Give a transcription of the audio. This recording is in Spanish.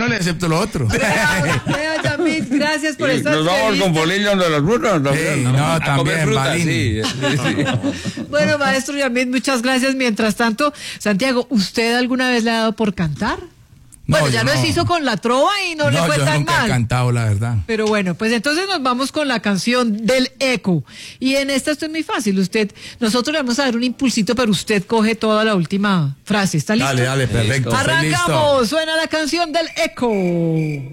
le acepto lo otro. Vea, Yamit, gracias por esta Nos vamos con bolillos de las frutas también. Sí, no, también, Balín. Sí. Bueno, maestro Yamit, muchas gracias. Mientras tanto, Santiago, ¿usted alguna vez le ha dado por cantar? No, Bueno, ya yo lo no. hizo con la trova y no le fue yo tan nunca mal. he cantado, la verdad. Pero bueno, pues entonces nos vamos con la canción del eco. Y en esta esto es muy fácil. Nosotros le vamos a dar un impulsito, pero usted coge toda la última frase. ¿Está listo? Dale, perfecto. Estoy listo. Arrancamos. Suena la canción del eco.